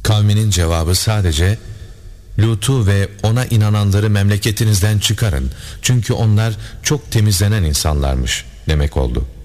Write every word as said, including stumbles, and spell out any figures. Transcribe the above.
Kavminin cevabı sadece Lut'u ve ona inananları memleketinizden çıkarın, çünkü onlar çok temizlenen insanlarmış demek oldu.